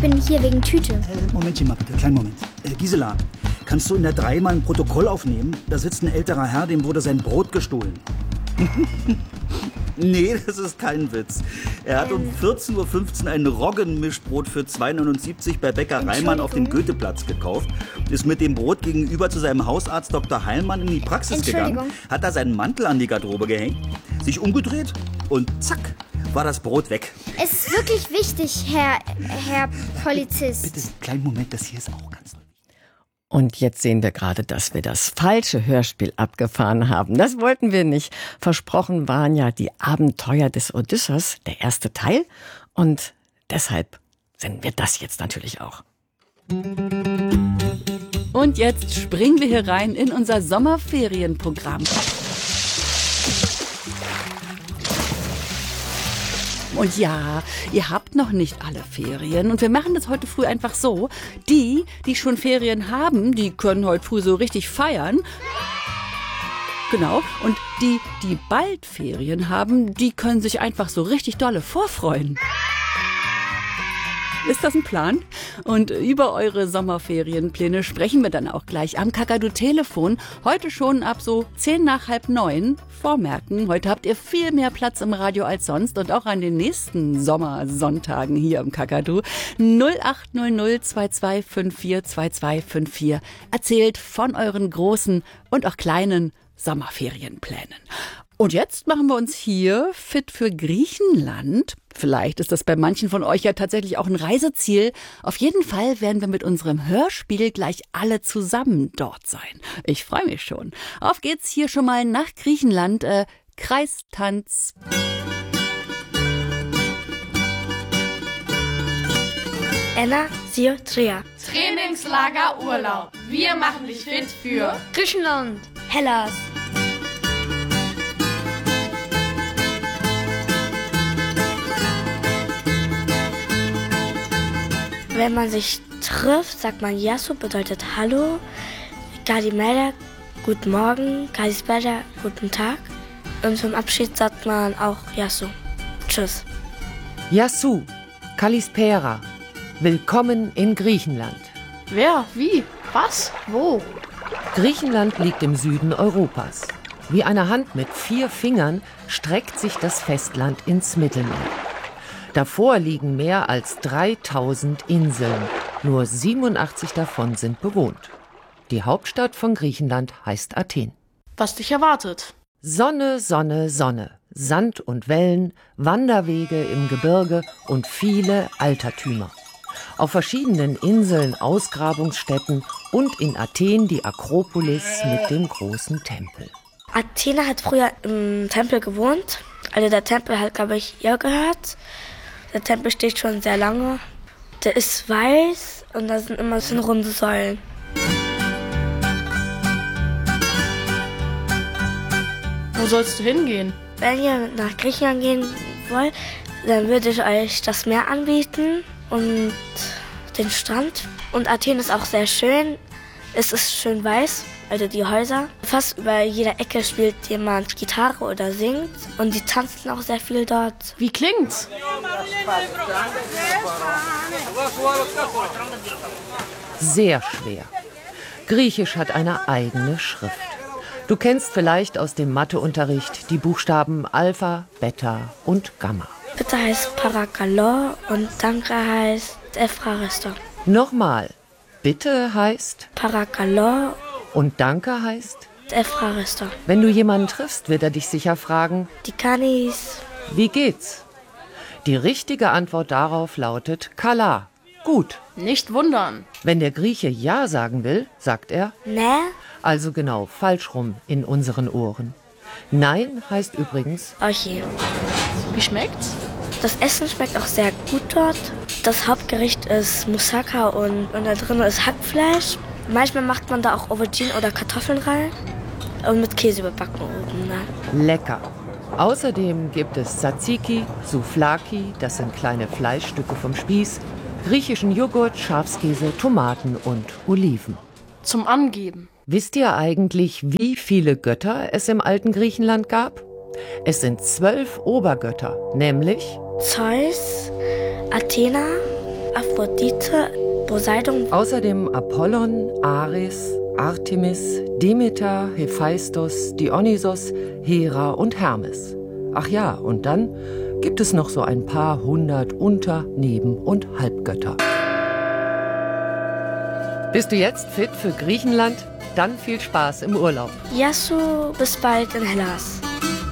bin hier wegen Tüte. Momentchen mal bitte, kleinen Moment. Gisela, kannst du in der 3 mal ein Protokoll aufnehmen? Da sitzt ein älterer Herr, dem wurde sein Brot gestohlen. Nee, das ist kein Witz. Er hat um 14:15 Uhr ein Roggenmischbrot für 2,79 bei Bäcker Reimann auf dem Goetheplatz gekauft, ist mit dem Brot gegenüber zu seinem Hausarzt Dr. Heilmann in die Praxis gegangen, hat da seinen Mantel an die Garderobe gehängt, sich umgedreht und zack, war das Brot weg. Es ist wirklich wichtig, Herr Polizist. Bitte, kleinen Moment, das hier ist auch ganz... Und jetzt sehen wir gerade, dass wir das falsche Hörspiel abgefahren haben. Das wollten wir nicht. Versprochen waren ja die Abenteuer des Odysseus, der erste Teil. Und deshalb senden wir das jetzt natürlich auch. Und jetzt springen wir hier rein in unser Sommerferienprogramm. Und ja, ihr habt noch nicht alle Ferien und wir machen das heute früh einfach so. Die schon Ferien haben, die können heute früh so richtig feiern. Genau. Und die bald Ferien haben, die können sich einfach so richtig dolle vorfreuen. Ist das ein Plan? Und über eure Sommerferienpläne sprechen wir dann auch gleich am Kakadu-Telefon. Heute schon ab so 8:50. Vormerken, heute habt ihr viel mehr Platz im Radio als sonst und auch an den nächsten Sommersonntagen hier im Kakadu. 0800 2254 2254. Erzählt von euren großen und auch kleinen Sommerferienplänen. Und jetzt machen wir uns hier fit für Griechenland. Vielleicht ist das bei manchen von euch ja tatsächlich auch ein Reiseziel. Auf jeden Fall werden wir mit unserem Hörspiel gleich alle zusammen dort sein. Ich freue mich schon. Auf geht's hier schon mal nach Griechenland. Kreistanz. Ένα, δύο, τρία. Trainingslager Urlaub. Wir machen dich fit für Griechenland. Hellas. Wenn man sich trifft, sagt man Yasu, bedeutet Hallo. Kalimera, Guten Morgen. Kalispera, Guten Tag. Und zum Abschied sagt man auch Yasu. Tschüss. Yasu, Kalispera. Willkommen in Griechenland. Wer? Wie? Was? Wo? Griechenland liegt im Süden Europas. Wie eine Hand mit 4 Fingern streckt sich das Festland ins Mittelmeer. Davor liegen mehr als 3000 Inseln. Nur 87 davon sind bewohnt. Die Hauptstadt von Griechenland heißt Athen. Was dich erwartet? Sonne, Sonne, Sonne. Sand und Wellen, Wanderwege im Gebirge und viele Altertümer. Auf verschiedenen Inseln Ausgrabungsstätten und in Athen die Akropolis mit dem großen Tempel. Athena hat früher im Tempel gewohnt. Also der Tempel hat, glaube ich, ihr gehört. Der Tempel steht schon sehr lange. Der ist weiß und da sind immer so runde Säulen. Wo sollst du hingehen? Wenn ihr nach Griechenland gehen wollt, dann würde ich euch das Meer anbieten und den Strand. Und Athen ist auch sehr schön. Es ist schön weiß, also die Häuser. Fast über jeder Ecke spielt jemand Gitarre oder singt. Und die tanzen auch sehr viel dort. Wie klingt's? Sehr schwer. Griechisch hat eine eigene Schrift. Du kennst vielleicht aus dem Matheunterricht die Buchstaben Alpha, Beta und Gamma. Bitte heißt Parakalor und Danke heißt Efraristo. Nochmal. Bitte heißt Parakalor und Danke heißt Efraristo. Wenn du jemanden triffst, wird er dich sicher fragen, Die Kanis. wie geht's? Die richtige Antwort darauf lautet Kala. Gut. Nicht wundern. Wenn der Grieche Ja sagen will, sagt er, Ne? also genau falsch rum in unseren Ohren. Nein heißt übrigens Okay. Wie schmeckt's? Das Essen schmeckt auch sehr gut dort. Das Hauptgericht ist Moussaka und da drin ist Hackfleisch. Manchmal macht man da auch Auberginen oder Kartoffeln rein und mit Käse überbacken oben. Ne? lecker. Außerdem gibt es Tzatziki, Souvlaki, das sind kleine Fleischstücke vom Spieß, griechischen Joghurt, Schafskäse, Tomaten und Oliven. Zum Angeben. Wisst ihr eigentlich, wie viele Götter es im alten Griechenland gab? Es sind 12 Obergötter, nämlich Zeus, Athena, Aphrodite, Poseidon. Außerdem Apollon, Ares, Artemis, Demeter, Hephaistos, Dionysos, Hera und Hermes. Ach ja, und dann gibt es noch so ein paar hundert Unter-, Neben- und Halbgötter. Bist du jetzt fit für Griechenland? Dann viel Spaß im Urlaub. Yasu, bis bald in Hellas.